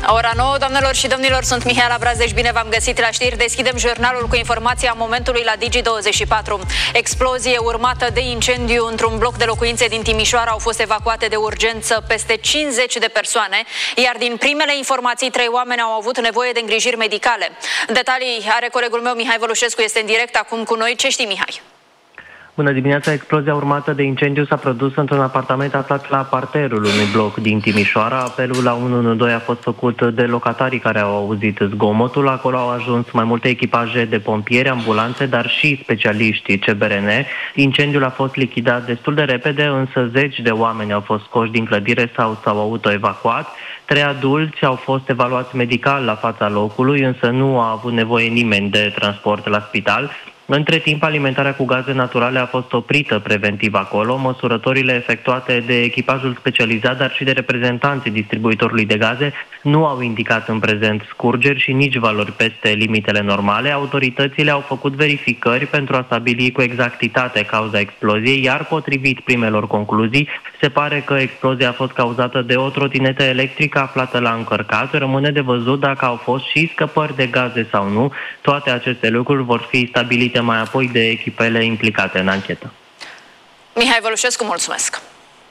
Ora 9, doamnelor și domnilor, sunt Mihaela Brazdeci, bine v-am găsit la știri. Deschidem jurnalul cu informația momentului la Digi24. Explozie urmată de incendiu într-un bloc de locuințe din Timișoara. Au fost evacuate de urgență peste 50 de persoane, iar din primele informații 3 oameni au avut nevoie de îngrijiri medicale. Detalii are colegul meu Mihai Vălușescu, este în direct acum cu noi. Ce știi, Mihai? Bună dimineața! Explozia urmată de incendiu s-a produs într-un apartament aflat la parterul unui bloc din Timișoara. Apelul la 112 a fost făcut de locatarii care au auzit zgomotul. Acolo au ajuns mai multe echipaje de pompieri, ambulanțe, dar și specialiști CBRN. Incendiul a fost lichidat destul de repede, însă zeci de oameni au fost scoși din clădire sau s-au autoevacuat. 3 adulți au fost evaluați medical la fața locului, însă nu a avut nevoie nimeni de transport la spital. Între timp, alimentarea cu gaze naturale a fost oprită preventiv acolo. Măsurătorile efectuate de echipajul specializat, dar și de reprezentanții distribuitorului de gaze, nu au indicat în prezent scurgeri și nici valori peste limitele normale. Autoritățile au făcut verificări pentru a stabili cu exactitate cauza exploziei, iar potrivit primelor concluzii, se pare că explozia a fost cauzată de o trotinetă electrică aflată la încărcat. Rămâne de văzut dacă au fost și scăpări de gaze sau nu. Toate aceste lucruri vor fi stabilite mai apoi de echipele implicate în anchetă. Mihai Vălușescu, mulțumesc!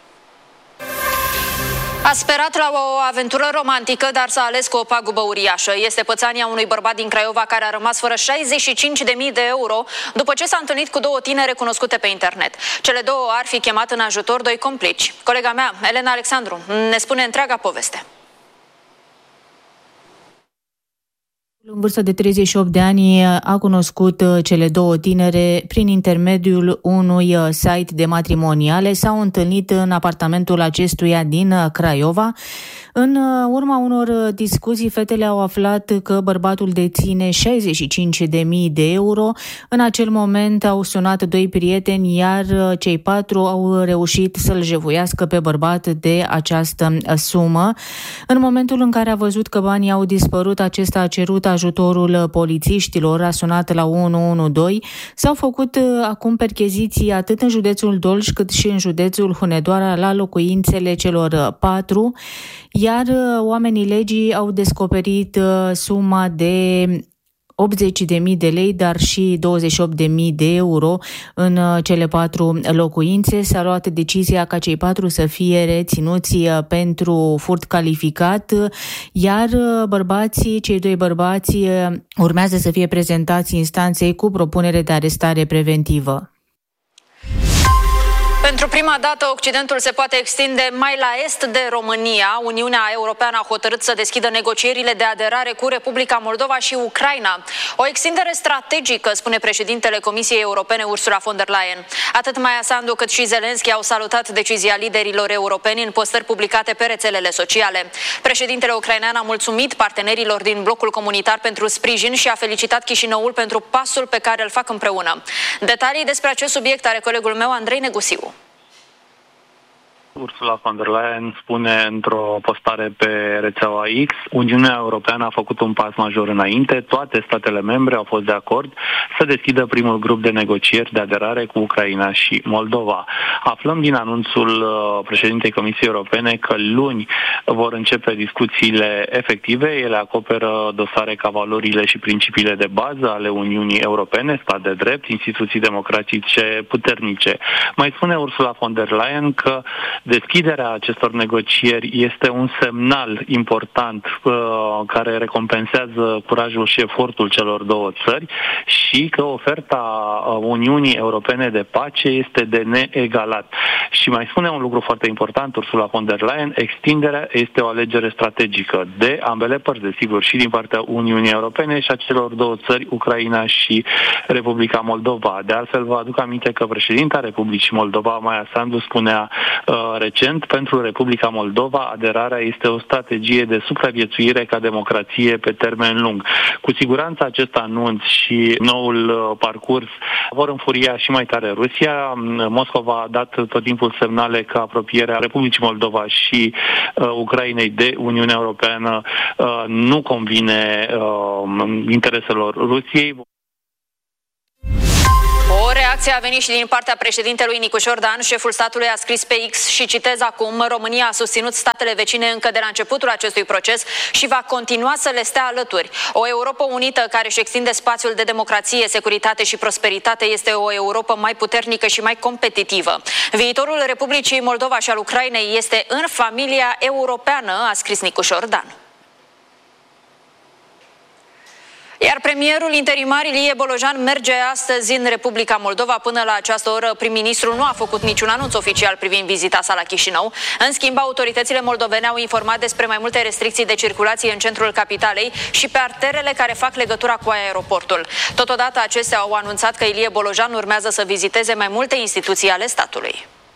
A sperat la o aventură romantică, dar s-a ales cu o pagubă uriașă. Este pățania unui bărbat din Craiova care a rămas fără 65.000 de euro după ce s-a întâlnit cu 2 tinere cunoscute pe internet. Cele două ar fi chemat în ajutor 2 complici. Colega mea, Elena Alexandru, ne spune întreaga poveste. În vârstă de 38 de ani a cunoscut cele 2 tinere prin intermediul unui site de matrimoniale. S-au întâlnit în apartamentul acestuia din Craiova. În urma unor discuții, fetele au aflat că bărbatul deține 65.000 de euro. În acel moment au sunat 2 prieteni, iar cei 4 au reușit să-l jefuiască pe bărbat de această sumă. În momentul în care a văzut că banii au dispărut, acesta a cerut ajutorul polițiștilor, a sunat la 112. S-au făcut acum percheziții atât în județul Dolj cât și în județul Hunedoara la locuințele celor 4, iar oamenii legii au descoperit suma de 80.000 de lei, dar și 28.000 de euro în cele 4 locuințe. S-a luat decizia ca cei 4 să fie reținuți pentru furt calificat, iar cei 2 bărbați urmează să fie prezentați instanței cu propunere de arestare preventivă. Pentru prima dată, Occidentul se poate extinde mai la est de România. Uniunea Europeană a hotărât să deschidă negocierile de aderare cu Republica Moldova și Ucraina. O extindere strategică, spune președintele Comisiei Europene Ursula von der Leyen. Atât Maia Sandu cât și Zelenski au salutat decizia liderilor europeni în postări publicate pe rețelele sociale. Președintele ucrainean a mulțumit partenerilor din blocul comunitar pentru sprijin și a felicitat Chișinăul pentru pasul pe care îl fac împreună. Detalii despre acest subiect are colegul meu Andrei Negusiu. Ursula von der Leyen spune într-o postare pe rețeaua X: Uniunea Europeană a făcut un pas major înainte, toate statele membre au fost de acord să deschidă primul grup de negocieri de aderare cu Ucraina și Moldova. Aflăm din anunțul președintei Comisiei Europene că luni vor începe discuțiile efective. Ele acoperă dosare ca valorile și principiile de bază ale Uniunii Europene, stat de drept, instituții democratice puternice. Mai spune Ursula von der Leyen că deschiderea acestor negocieri este un semnal important care recompensează curajul și efortul celor 2 țări și că oferta Uniunii Europene de pace este de neegalat. Și mai spune un lucru foarte important Ursula von der Leyen: extinderea este o alegere strategică de ambele părți, desigur, și din partea Uniunii Europene și a celor 2 țări, Ucraina și Republica Moldova. De altfel, vă aduc aminte că președinta Republicii Moldova, Maia Sandu, spunea recent: pentru Republica Moldova aderarea este o strategie de supraviețuire ca democrație pe termen lung. Cu siguranță acest anunț și noul parcurs vor înfuria și mai tare Rusia. Moscova a dat tot timpul semnale că apropierea Republicii Moldova și Ucrainei de Uniunea Europeană nu convine intereselor Rusiei. O reacție Reacția a venit și din partea președintelui Nicușor Dan. Șeful statului a scris pe X și citez acum: România a susținut statele vecine încă de la începutul acestui proces și va continua să le stea alături. O Europă unită care își extinde spațiul de democrație, securitate și prosperitate este o Europă mai puternică și mai competitivă. Viitorul Republicii Moldova și al Ucrainei este în familia europeană, a scris Nicușor Dan. Iar premierul interimar Ilie Bolojan merge astăzi în Republica Moldova. Până la această oră, prim-ministrul nu a făcut niciun anunț oficial privind vizita sa la Chișinău. În schimb, autoritățile moldovene au informat despre mai multe restricții de circulație în centrul capitalei și pe arterele care fac legătura cu aeroportul. Totodată, acestea au anunțat că Ilie Bolojan urmează să viziteze mai multe instituții ale statului.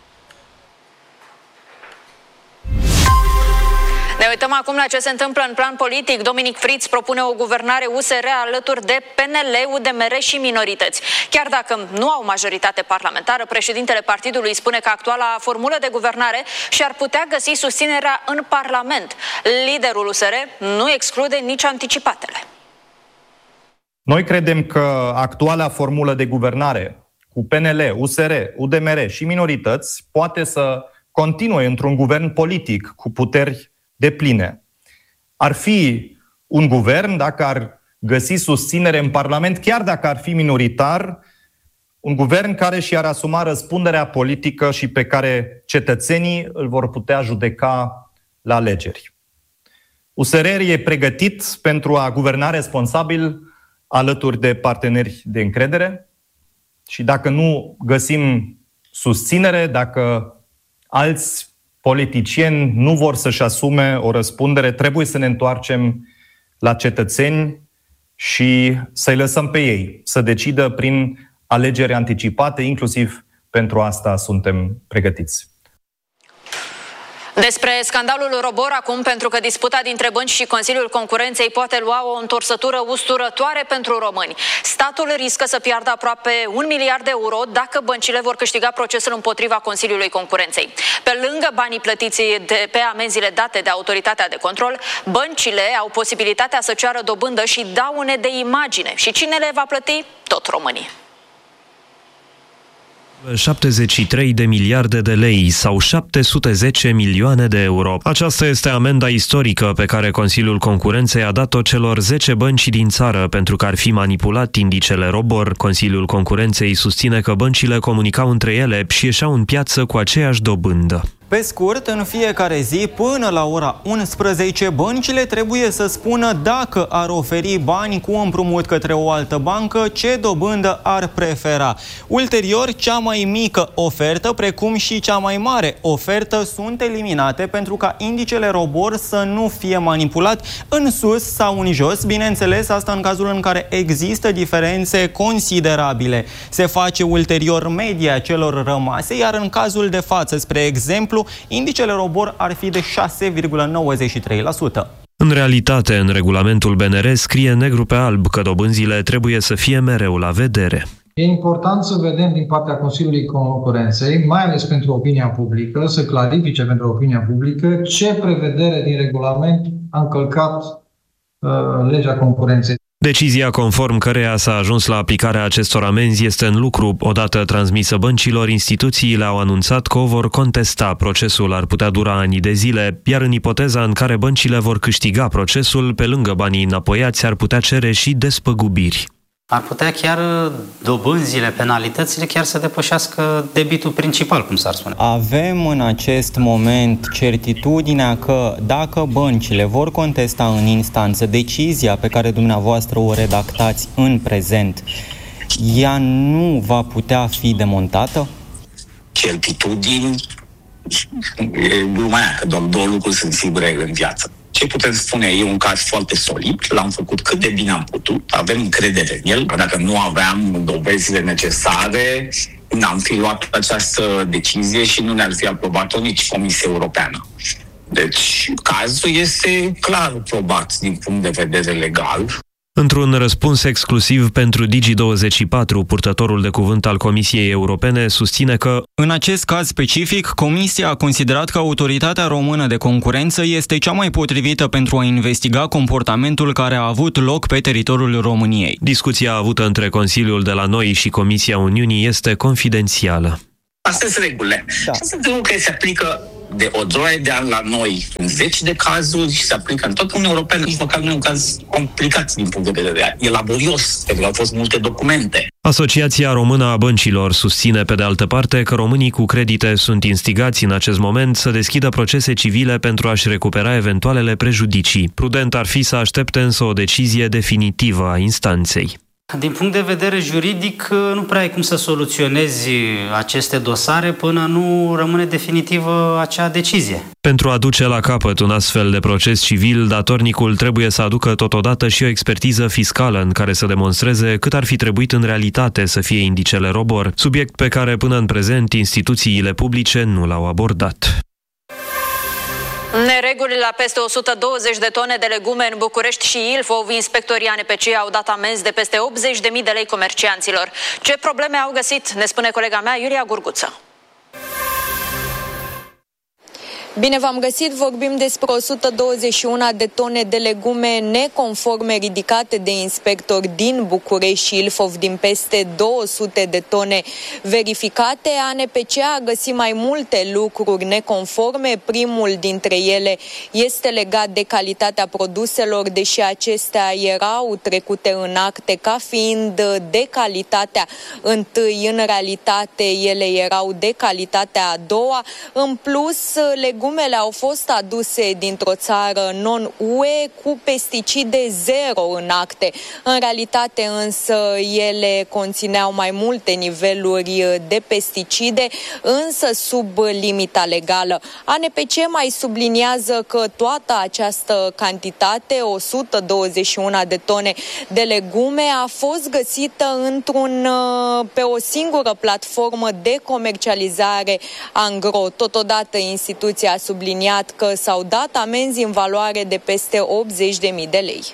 Ne uităm acum la ce se întâmplă în plan politic. Dominic Fritz propune o guvernare USR alături de PNL, UDMR și minorități. Chiar dacă nu au majoritate parlamentară, președintele partidului spune că actuala formulă de guvernare și-ar putea găsi susținerea în Parlament. Liderul USR nu exclude nici anticipatele. Noi credem că actuala formulă de guvernare cu PNL, USR, UDMR și minorități poate să continue într-un guvern politic cu puteri depline. Ar fi un guvern, dacă ar găsi susținere în Parlament, chiar dacă ar fi minoritar, un guvern care și-ar asuma răspunderea politică și pe care cetățenii îl vor putea judeca la alegeri. USR e pregătit pentru a guverna responsabil alături de parteneri de încredere și dacă nu găsim susținere, dacă alți politicieni nu vor să-și asume o răspundere, trebuie să ne întoarcem la cetățeni și să-i lăsăm pe ei să decidă prin alegeri anticipate, inclusiv pentru asta suntem pregătiți. Despre scandalul Robor acum, pentru că disputa dintre bănci și Consiliul Concurenței poate lua o întorsătură usturătoare pentru români. Statul riscă să piardă aproape 1 miliard de euro dacă băncile vor câștiga procesul împotriva Consiliului Concurenței. Pe lângă banii plătiți pe amenziile date de autoritatea de control, băncile au posibilitatea să ceară dobândă și daune de imagine. Și cine le va plăti? Tot românii. 73 de miliarde de lei sau 710 milioane de euro. Aceasta este amenda istorică pe care Consiliul Concurenței a dat-o celor 10 bănci din țară pentru că ar fi manipulat indicele Robor. Consiliul Concurenței susține că băncile comunicau între ele și ieșeau în piață cu aceeași dobândă. Pe scurt, în fiecare zi, până la ora 11, băncile trebuie să spună dacă ar oferi bani cu împrumut către o altă bancă, ce dobândă ar prefera. Ulterior, cea mai mică ofertă, precum și cea mai mare ofertă, sunt eliminate pentru ca indicele Robor să nu fie manipulat în sus sau în jos. Bineînțeles, asta în cazul în care există diferențe considerabile. Se face ulterior media celor rămase, iar în cazul de față, spre exemplu, indicele Robor ar fi de 6,93%. În realitate, în regulamentul BNR scrie negru pe alb că dobânzile trebuie să fie mereu la vedere. E important să vedem din partea Consiliului Concurenței, mai ales pentru opinia publică, să clarifice pentru opinia publică ce prevedere din regulament a încălcat legea concurenței. Decizia conform căreia s-a ajuns la aplicarea acestor amenzi este în lucru. Odată transmisă băncilor, instituțiile au anunțat că o vor contesta. Procesul ar putea dura ani de zile, iar în ipoteza în care băncile vor câștiga procesul, pe lângă banii înapoiați, ar putea cere și despăgubiri. Ar putea chiar dobânzile, penalitățile, chiar să depășească debitul principal, cum s-ar spune. Avem în acest moment certitudinea că dacă băncile vor contesta în instanță decizia pe care dumneavoastră o redactați în prezent, ea nu va putea fi demontată? Certitudini e gluma aia, că doar două lucruri sunt sigure în viață. Ce putem spune? E un caz foarte solid, l-am făcut cât de bine am putut, avem încredere în el. Dacă nu aveam dovezile necesare, n-am fi luat această decizie și nu ne-ar fi aprobat-o nici Comisia Europeană. Deci, cazul este clar probat din punct de vedere legal. Într-un răspuns exclusiv pentru Digi24, purtătorul de cuvânt al Comisiei Europene susține că în acest caz specific, Comisia a considerat că Autoritatea Română de Concurență este cea mai potrivită pentru a investiga comportamentul care a avut loc pe teritoriul României. Discuția avută între Consiliul de la noi și Comisia Uniunii este confidențială. Astea sunt regulile. Da. Sunt lucruri care se aplică de o droaie de ani la noi în zeci de cazuri și se aplică în toată Uniunea Europeană. Nici măcar nu e un caz complicat din punct de vedere. E laborios, pentru că au fost multe documente. Asociația Română a Băncilor susține pe de altă parte că românii cu credite sunt instigați în acest moment să deschidă procese civile pentru a-și recupera eventualele prejudicii. Prudent ar fi să aștepte însă o decizie definitivă a instanței. Din punct de vedere juridic, nu prea ai cum să soluționezi aceste dosare până nu rămâne definitivă acea decizie. Pentru a duce la capăt un astfel de proces civil, datornicul trebuie să aducă totodată și o expertiză fiscală în care să demonstreze cât ar fi trebuit în realitate să fie indicele ROBOR, subiect pe care până în prezent instituțiile publice nu l-au abordat. Nereguli la peste 120 de tone de legume în București și Ilfov, inspectorii ANPC au dat amenzi de peste 80.000 de lei comercianților. Ce probleme au găsit, ne spune colega mea Iulia Gurguță. Bine v-am găsit, vorbim despre 121 de tone de legume neconforme ridicate de inspectori din București și Ilfov din peste 200 de tone verificate. ANPC a găsit mai multe lucruri neconforme. Primul dintre ele este legat de calitatea produselor, deși acestea erau trecute în acte ca fiind de calitatea întâi, în realitate ele erau de calitatea a doua. În plus, legumele au fost aduse dintr-o țară non-UE cu pesticide zero în acte. În realitate însă ele conțineau mai multe niveluri de pesticide, însă sub limita legală. ANPC mai subliniază că toată această cantitate, 121 de tone de legume, a fost găsită pe o singură platformă de comercializare angro. Totodată instituția a subliniat că s-au dat amenzi în valoare de peste 80.000 de lei.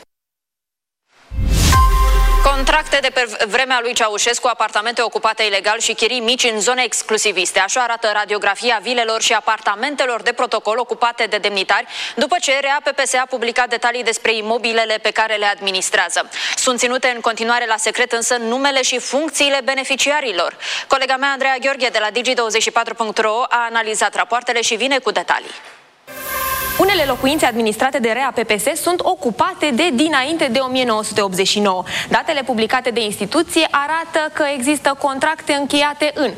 Contracte de pe vremea lui Ceaușescu, apartamente ocupate ilegal și chirii mici în zone exclusiviste. Așa arată radiografia vilelor și apartamentelor de protocol ocupate de demnitari, după ce RAPPS a publicat detalii despre imobilele pe care le administrează. Sunt ținute în continuare la secret însă numele și funcțiile beneficiarilor. Colega mea, Andreea Gheorghe, de la Digi24.ro, a analizat rapoartele și vine cu detalii. Unele locuințe administrate de RAPPS sunt ocupate de dinainte de 1989. Datele publicate de instituție arată că există contracte încheiate în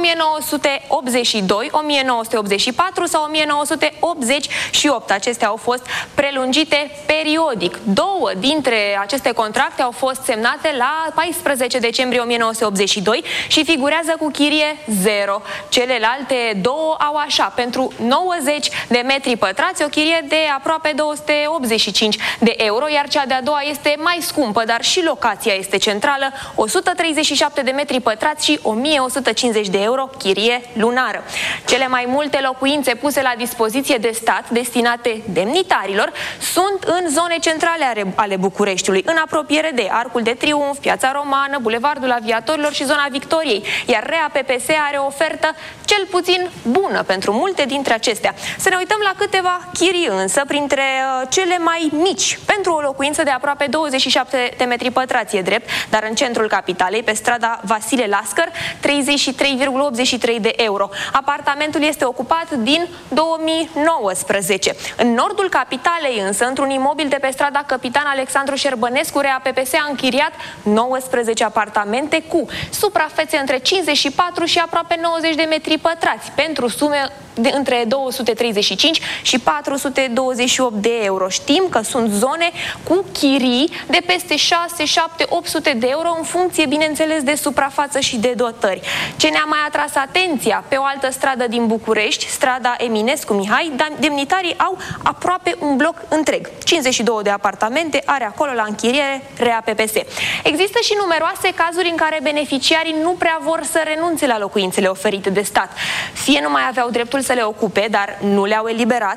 1982, 1984 sau 1988. Acestea au fost prelungite periodic. Două dintre aceste contracte au fost semnate la 14 decembrie 1982 și figurează cu chirie 0. Celelalte două au așa, pentru 90 de metri pătrați, o chirie de aproape 285 de euro, iar cea de-a doua este mai scumpă, dar și locația este centrală, 137 de metri pătrați și 1150 de euro chirie lunară. Cele mai multe locuințe puse la dispoziție de stat, destinate demnitarilor, sunt în zone centrale ale Bucureștiului, în apropiere de Arcul de Triunf, Piața Romană, Bulevardul Aviatorilor și zona Victoriei, iar RAPPS are o ofertă cel puțin bună pentru multe dintre acestea. Să ne uităm la câteva chirii însă, printre cele mai mici, pentru o locuință de aproape 27 de metri pătrați, e drept, dar în centrul capitalei, pe strada Vasile Lascăr, 33,83 de euro. Apartamentul este ocupat din 2019. În nordul capitalei însă, într-un imobil de pe strada Capitan Alexandru Șerbănescu, RAPPS a închiriat 19 apartamente cu suprafețe între 54 și aproape 90 de metri pătrați, pentru sume între 235 și 428 de euro. Știm că sunt zone cu chirii de peste 6, 7, 800 de euro în funcție, bineînțeles, de suprafață și de dotări. Ce ne-a mai atras atenția, pe o altă stradă din București, strada Eminescu Mihai, demnitarii au aproape un bloc întreg. 52 de apartamente are acolo la închiriere RAPPS. Există și numeroase cazuri în care beneficiarii nu prea vor să renunțe la locuințele oferite de stat. Fie nu mai aveau dreptul să le ocupe, dar nu le-au eliberat, motiv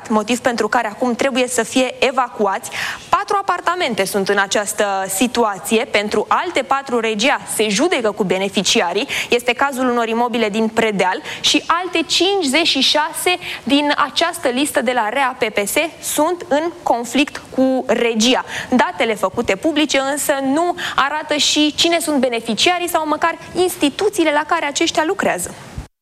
pentru care acum trebuie să fie evacuați. 4 apartamente sunt în această situație. Pentru alte 4 regia se judecă cu beneficiarii. Este cazul unor imobile din Predeal și alte 56 din această listă de la REA PPS sunt în conflict cu regia. Datele făcute publice însă nu arată și cine sunt beneficiarii sau măcar instituțiile la care aceștia lucrează.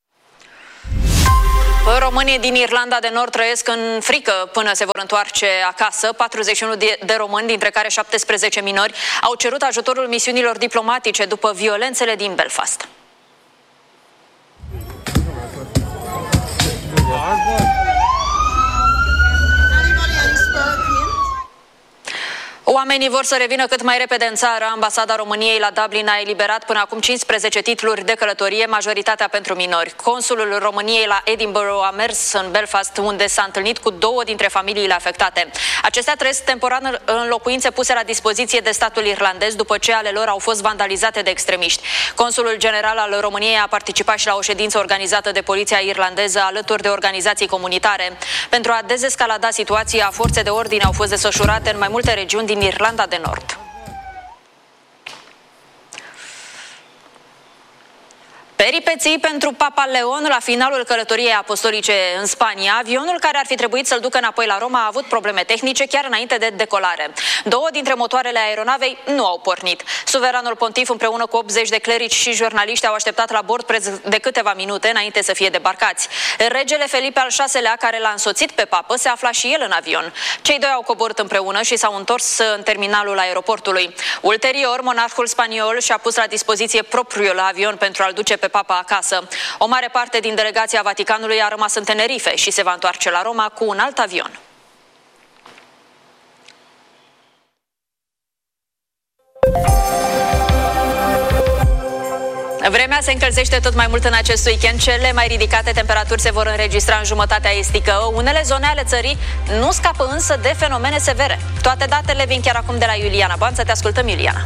Românii din Irlanda de Nord trăiesc în frică până se vor întoarce acasă. 41 de români, dintre care 17 minori, au cerut ajutorul misiunilor diplomatice după violențele din Belfast. Oamenii vor să revină cât mai repede în țară. Ambasada României la Dublin a eliberat până acum 15 titluri de călătorie, majoritatea pentru minori. Consulul României la Edinburgh a mers în Belfast, unde s-a întâlnit cu 2 dintre familiile afectate. Acestea trăiesc temporar în locuințe puse la dispoziție de statul irlandez, după ce ale lor au fost vandalizate de extremiști. Consulul general al României a participat și la o ședință organizată de poliția irlandeză alături de organizații comunitare. Pentru a dezescalada situația, forțe de ordine au fost desfășurate în mai multe regiuni din Irlanda de Nord. Peripeții pentru Papa Leon la finalul călătoriei apostolice în Spania. Avionul care ar fi trebuit să-l ducă înapoi la Roma a avut probleme tehnice chiar înainte de decolare. 2 dintre motoarele aeronavei nu au pornit. Suveranul pontif împreună cu 80 de clerici și jurnaliști au așteptat la bord preț de câteva minute înainte să fie debarcați. Regele Felipe al VI-lea, care l-a însoțit pe papă, se afla și el în avion. Cei 2 au coborât împreună și s-au întors în terminalul aeroportului. Ulterior, monarhul spaniol și-a pus la dispoziție propriul avion pentru a-l duce pe papa acasă. O mare parte din delegația Vaticanului a rămas în Tenerife și se va întoarce la Roma cu un alt avion. Vremea se încălzește tot mai mult în acest weekend. Cele mai ridicate temperaturi se vor înregistra în jumătatea estică. Unele zone ale țării nu scapă însă de fenomene severe. Toate datele vin chiar acum de la Iuliana Banță. Te ascultăm, Iuliana.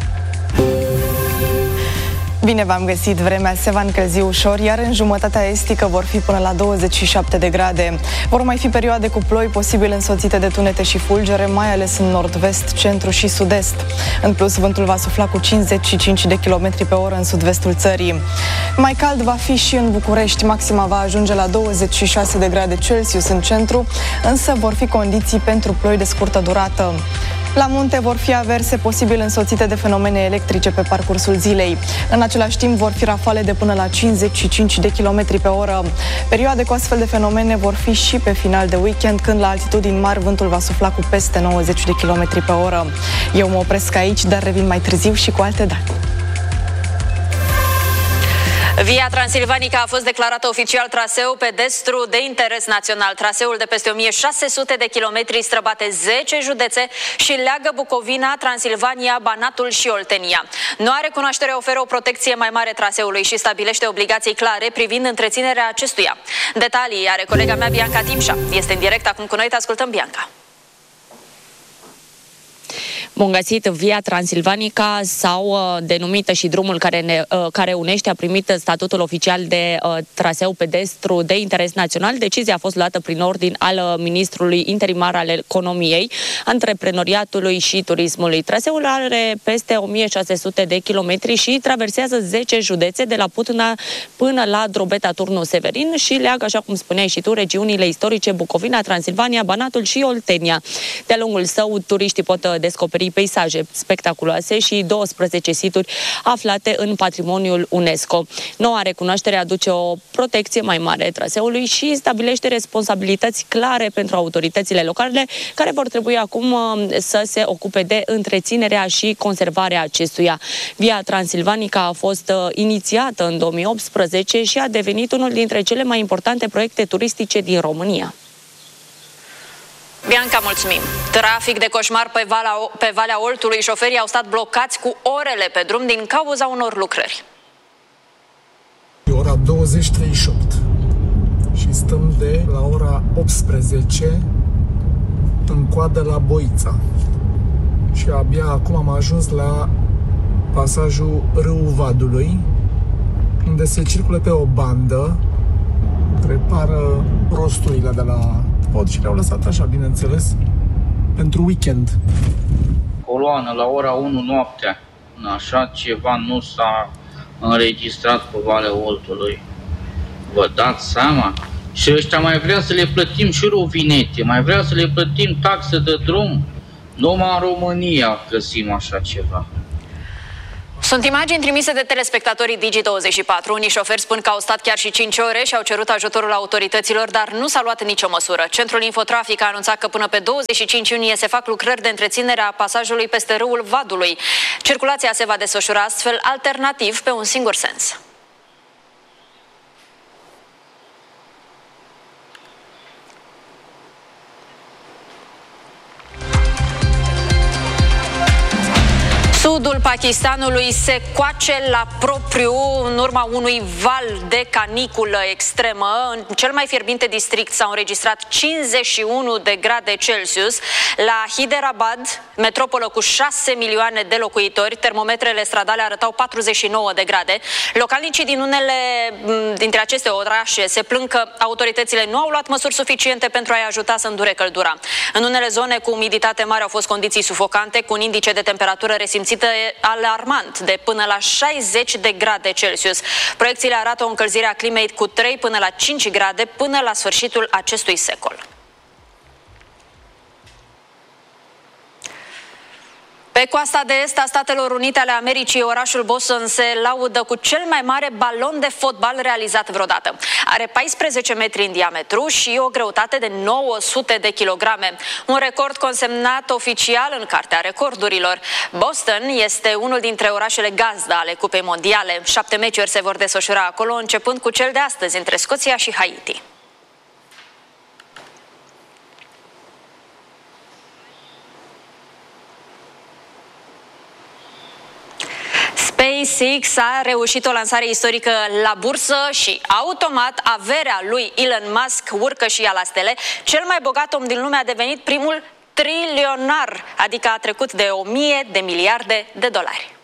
Bine v-am găsit, vremea se va încălzi ușor, iar în jumătatea estică vor fi până la 27 de grade. Vor mai fi perioade cu ploi, posibil însoțite de tunete și fulgere, mai ales în nord-vest, centru și sud-est. În plus, vântul va sufla cu 55 de km pe oră în sud-vestul țării. Mai cald va fi și în București, maxima va ajunge la 26 de grade Celsius în centru, însă vor fi condiții pentru ploi de scurtă durată. La munte vor fi averse posibil însoțite de fenomene electrice pe parcursul zilei. În același timp vor fi rafale de până la 55 de km pe oră. Perioade cu astfel de fenomene vor fi și pe final de weekend, când la altitudini mari vântul va sufla cu peste 90 de km pe oră. Eu mă opresc aici, dar revin mai târziu și cu alte date. Via Transilvanica a fost declarată oficial traseu pedestru de interes național. Traseul de peste 1600 de kilometri străbate 10 județe și leagă Bucovina, Transilvania, Banatul și Oltenia. Noua recunoaștere oferă o protecție mai mare traseului și stabilește obligații clare privind întreținerea acestuia. Detalii are colega mea Bianca Timșa. Este în direct acum cu noi, te ascultăm, Bianca. Bun găsit, Via Transilvanica, sau denumită și drumul care unește, a primit statutul oficial de traseu pedestru de interes național. Decizia a fost luată prin ordin al ministrului interimar al economiei, antreprenoriatului și turismului. Traseul are peste 1600 de kilometri și traversează 10 județe, de la Putna până la Drobeta, Turnul Severin, și leagă, așa cum spuneai și tu, regiunile istorice Bucovina, Transilvania, Banatul și Oltenia. De-a lungul său, turiștii pot descoperi peisaje spectaculoase și 12 situri aflate în patrimoniul UNESCO. Noua recunoaștere aduce o protecție mai mare traseului și stabilește responsabilități clare pentru autoritățile locale, care vor trebui acum să se ocupe de întreținerea și conservarea acestuia. Via Transilvanica a fost inițiată în 2018 și a devenit unul dintre cele mai importante proiecte turistice din România. Bianca, mulțumim. Trafic de coșmar pe Valea Oltului. Șoferii au stat blocați cu orele pe drum din cauza unor lucrări. E ora 20:38 și stăm de la ora 18 în coadă la Boița. Și abia acum am ajuns la pasajul Râul Vadului, unde se circulă pe o bandă, repară rosturile de la spot și le-au lăsat așa, bineînțeles, pentru weekend. Coloană la ora 1 noaptea. Așa ceva nu s-a înregistrat pe Valea Oltului. Vă dați seama? Și ăștia mai vrea să le plătim și rovinete, mai vrea să le plătim taxe de drum. Numai în România găsim așa ceva. Sunt imagini trimise de telespectatorii Digi24. Unii șoferi spun că au stat chiar și 5 ore și au cerut ajutorul autorităților, dar nu s-a luat nicio măsură. Centrul Infotrafic a anunțat că până pe 25 iunie se fac lucrări de întreținere a pasajului peste râul Vadului. Circulația se va desfășura astfel alternativ pe un singur sens. Sudul Pakistanului se coace la propriu în urma unui val de caniculă extremă. În cel mai fierbinte district s-au înregistrat 51 de grade Celsius. La Hyderabad, metropolă cu 6 milioane de locuitori, termometrele stradale arătau 49 de grade. Localnicii din unele dintre aceste orașe se plâng că autoritățile nu au luat măsuri suficiente pentru a-i ajuta să îndure căldura. În unele zone cu umiditate mare au fost condiții sufocante, cu un indice de temperatură resimțit alarmant de până la 60 de grade Celsius. Proiecțiile arată o încălzire a climei cu 3 până la 5 grade până la sfârșitul acestui secol. Pe coasta de est a Statelor Unite ale Americii, orașul Boston se laudă cu cel mai mare balon de fotbal realizat vreodată. Are 14 metri în diametru și o greutate de 900 de kilograme. Un record consemnat oficial în Cartea Recordurilor. Boston este unul dintre orașele gazdă ale Cupei Mondiale. 7 meciuri se vor desfășura acolo, începând cu cel de astăzi între Scoția și Haiti. SpaceX a reușit o lansare istorică la bursă și automat averea lui Elon Musk urcă și ea la stele. Cel mai bogat om din lume a devenit primul trilionar, adică a trecut de 1000 de miliarde de dolari.